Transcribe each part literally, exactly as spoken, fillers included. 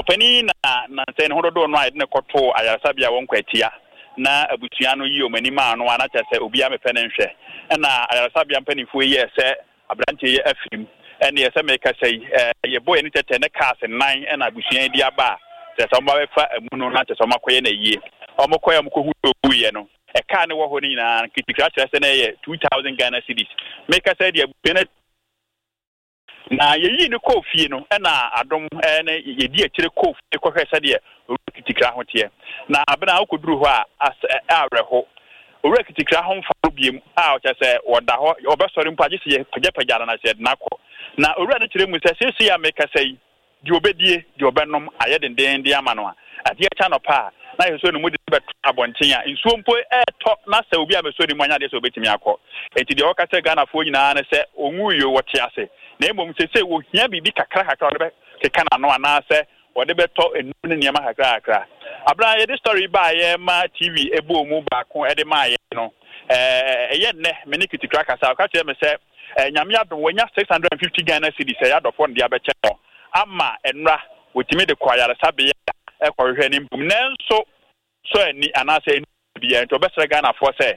opani na na sen hododo no ayde ne koto ayarasabia won kwatia na abutua no yi omani ma no ana kyese obi amepe ne nhwe na ayarasabia mpanifo yi ese abrante ye afim ene ese meka sei ye boy ni tete ne cars nine na abutua di aba se so ma befa amuno na kyese makoye na yie omokoye omko hu ye no e ka ne wo ho ni na kitikra kyese na ye two thousand Ghana cedis meka sei di abutua na yeyi ne kofie no na adom na yedi akire kofie kohwese de kitikra hote na abena akoduru ho a areho owura kitikra ho mfa biem a o kyese woda ho obesori mpaje se pagapagara na se nako na owura ne kire mu se sesi ya meka sei di obedie di obenom ayedenden de ama no a ade acha no pa na yeso no mudi beto abonten a nsuo mpo eto na se obi amesori mu anya de se obetimi akọ enti de o ka se Ghana fo nyina na se onwuyo wote ase na emom se se wo hia bibi kakra kakra de be keka na no ana se wode beto enu ne niam kakra kakra abra ye de story ba ye ma T V ebo mu ba ko e de ma ye no eh ye ne me ne kitikra kasa ka che me se nyame adom wonya six hundred fifty Ghana cedis ya dofo ndi abeche no ama enra wotimi de kwayare sabe e kwahwe ni mbum nanso so ani ana se bi en to besre Ghana fo se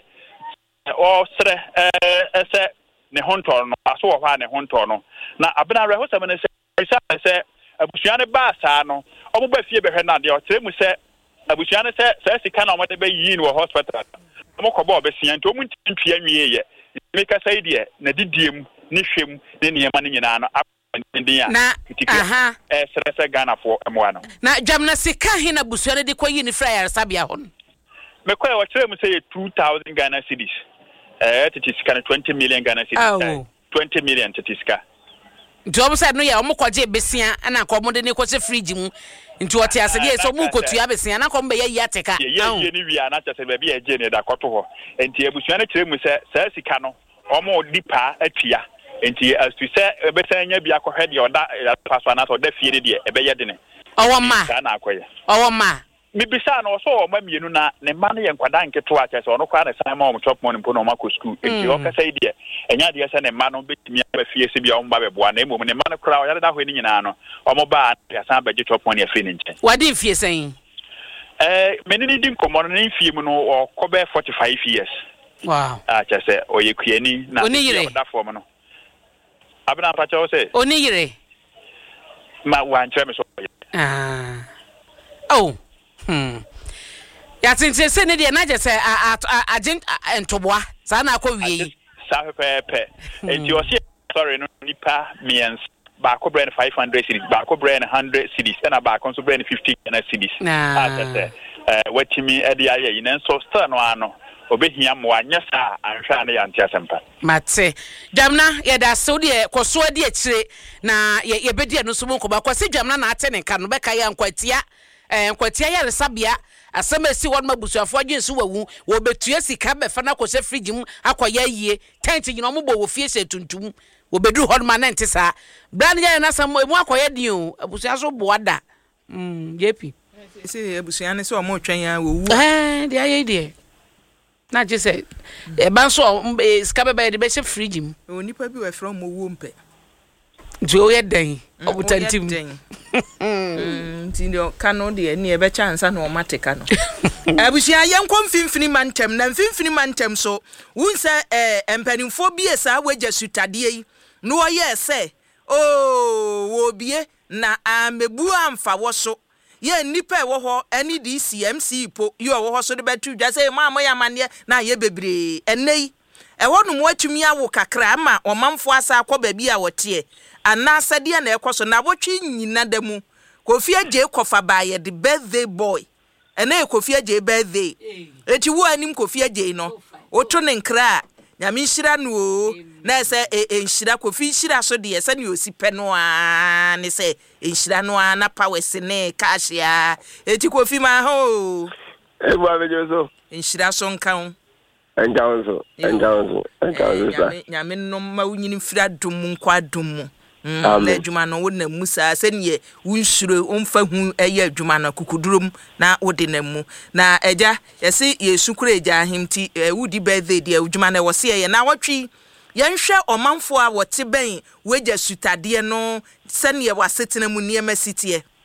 o sre eh se ne hontor no aso wo ha ne hontor no na abena reho se me ne se se abusuane ba sa no omo ba fie behwe na de o tere mu se abusuane se se sika na omo de be yi no hospital omo ko ba obesia nti omo ntintwi anwie ye meka sai de na didiem ne hwem ne niema ne nyina no na aha eh sere Ghana fo emwa no na jamna sika he na abusuane de kwa yi ni fra yar sabia ho me kwa wo tere mu se two thousand Ghana cedis eh titiska twenty million Ghana cedis oh. twenty million titiska Job said no ya omukwaje besia na akomo de ne kwose fridge mu nti wote asede so mu kotua besia na akomo be ya yateka ye ye ni wi ana chese be ya je ne da koto ho enti abusua na kire mu se se sika no omo dipa atua enti astu se be sanya bia kohwe de oda paso na so da fie de de e be ye de ne owo ma na akoye owo ma mibisa na oso o ma mienu na ne ma no ye nkwada nketo a chese ono kwa na san ma o chop money mpo no ma ko school enti o kasa ide enya de se ne ma no betimi aba fie se bia o mba beboa na emom ne ma no kra o yare da ho ni nyina no o mo ba ya san ba je chop money afri ni nche wadi fie sen eh menini din komo no ni fie mu no o ko be forty-five years wow ah chese o ye kuani na o da form no abna pa cha o se oni yire ma wan chere me so ah oh Hmm. Ya tinse se ne de na je se agent entoboa sa na akọ wie sa pepe enti o se sorry no nipa means ba ko brand five hundred cedis ba ko brand one hundred cedis na ba ko so brand fifty cedis ah se eh watimi e de aye yin so star no ano obehia mo anya sa anhwa na ya ntia sempa mate jamna ye da so de koso de akire na ye bedi no so mo ko ba kwase jamna na ate ne ka no be ka ya nkwatia eh nkwatia ya resabia asemesi won mabusuafo agyensu wawu wo betua sika be fa na kwose fridge mu akoya yie tent nyina mo bo wo fie se tuntum wo bedu hon ma na ente sa brand ya na sam mu akoya din o abusua so boada mm jepi se abusua ne so mo twen ya wo wu eh dia ye die na je se e ban so sika be be de be se fridge mu onipa bi we from mo wo mpe jo ye den obutantim mm tindio kanu de ni e be chansa na o mateka no abusia yenkom finfini mantem na finfini mantem so wunse eh empanimfo bi esa waja sutade yi no ye se oh wo bie na amebu amfa wo so ye nipa wo ho ani D C M C po yo wo ho so de betu dwa se ma mo ya mane na ye bebre enei e wonu mo atumi awo kakra ama omamfo asa akọ ba bi a wote ana asade na ekoso na wotwe nyina da mu Kofi Aje kofa ba ye the birthday boy ene Kofi Aje birthday eti wo anim Kofi Aje no oto ne nkra nyame nhira no na se enhira Kofi nhira so de se ne osipe no a ne se enhira no a na powers ne cash ya eti Kofi ma ho e bo abejo so enhira so nkan enjawo enjawo enjawo nyame no ma wunyini fira dum nkwa dum na adwuma no wo na musa se ne wunsuro omfa hu eye adwuma no kukudurum na wode na mu na eja yesi yesukura eja ahimti wudi birthday dia adwuma na wo se ye na wotwi yenhwe omanfo a wote ben weja sutade no se ne wasetena mu niema sitie